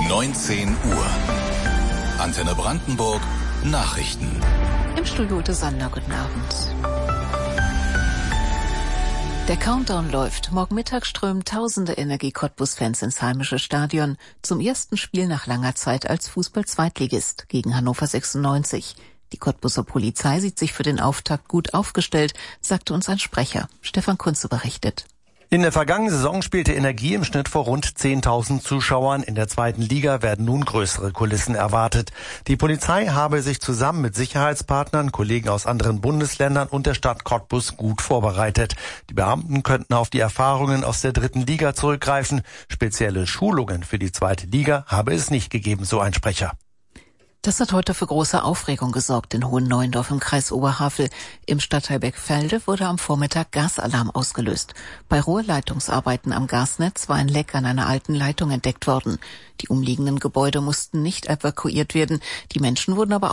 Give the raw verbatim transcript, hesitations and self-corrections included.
neunzehn Uhr. Antenne Brandenburg, Nachrichten. Im Studio Ute Sander, guten Abend. Der Countdown läuft. Morgen Mittag strömen tausende Energie-Cottbus-Fans ins heimische Stadion zum ersten Spiel nach langer Zeit als Fußball-Zweitligist gegen Hannover sechsundneunzig. Die Cottbuser Polizei sieht sich für den Auftakt gut aufgestellt, sagte uns ein Sprecher. Stefan Kunze berichtet. In der vergangenen Saison spielte Energie im Schnitt vor rund zehntausend Zuschauern. In der zweiten Liga werden nun größere Kulissen erwartet. Die Polizei habe sich zusammen mit Sicherheitspartnern, Kollegen aus anderen Bundesländern und der Stadt Cottbus gut vorbereitet. Die Beamten könnten auf die Erfahrungen aus der dritten Liga zurückgreifen. Spezielle Schulungen für die zweite Liga habe es nicht gegeben, so ein Sprecher. Das hat heute für große Aufregung gesorgt in Hohen-Neuendorf im Kreis Oberhavel. Im Stadtteil Beckfelde wurde am Vormittag Gasalarm ausgelöst. Bei Rohrleitungsarbeiten am Gasnetz war ein Leck an einer alten Leitung entdeckt worden. Die umliegenden Gebäude mussten nicht evakuiert werden. Die Menschen wurden aber